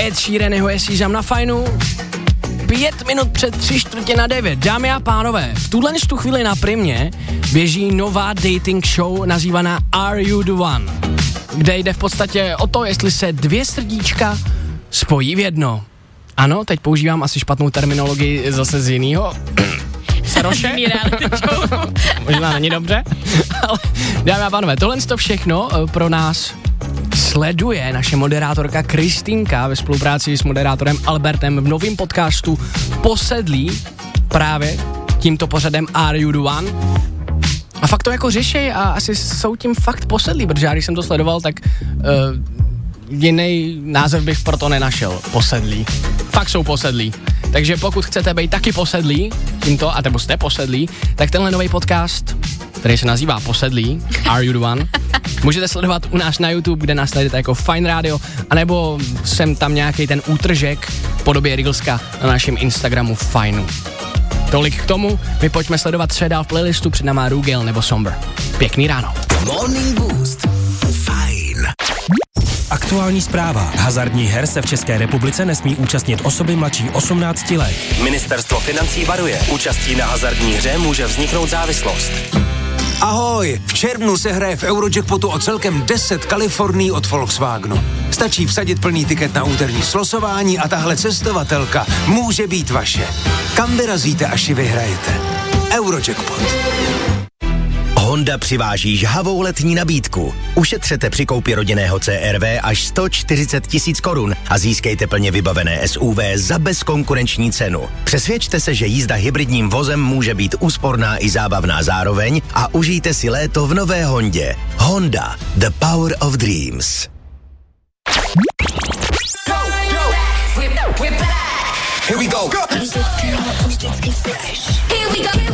Ed Sheeran, jeho je Season na Fajnu. 5 minut před 8:45. Dámy a pánové, v tuhle chvíli na Primě běží nová dating show nazývaná Are You The One, kde jde v podstatě o to, jestli se dvě srdíčka spojí v jedno. Ano, teď používám asi špatnou terminologii zase z jinýho. Saroše? Možná není dobře, ale dámy a pánové, tohle to všechno pro nás sleduje naše moderátorka Kristýnka ve spolupráci s moderátorem Albertem v novém podcastu Posedlí právě tímto pořadem Are You The One. A fakt to jako řešej a asi jsou tím fakt posedlí, protože já když jsem to sledoval, tak jiný název bych proto nenašel. Posedlí. Fakt jsou posedlí. Takže pokud chcete být taky posedlí tímto, a nebo jste posedlí, tak tenhle nový podcast, který se nazývá Posedlí, Are You The One, můžete sledovat u nás na YouTube, kde nás najdete jako Fine Radio, anebo sem tam nějaký ten útržek v podobě Reelska na našem Instagramu Fajnu. Tolik k tomu, my pojďme sledovat, co je dál v playlistu, před náma Rugel nebo Somber. Pěkný ráno. Morning Boost. Fajn. Aktuální zpráva. Hazardních her se v České republice nesmí účastnit osoby mladší 18 let. Ministerstvo financí varuje. Účastí na hazardní hře může vzniknout závislost. Ahoj, v červnu se hraje v Eurojackpotu o celkem 10 Kalifornií od Volkswagenu. Stačí vsadit plný tiket na úterní slosování a tahle cestovatelka může být vaše. Kam vyrazíte, až ji vyhrajete? Eurojackpot. Honda přiváží žhavou letní nabídku. Ušetřete při koupi rodinného CR-V až 140 000 korun a získejte plně vybavené SUV za bezkonkurenční cenu. Přesvědčte se, že jízda hybridním vozem může být úsporná i zábavná zároveň a užijte si léto v nové Hondě. Honda, the power of dreams. Here we go. Here we go.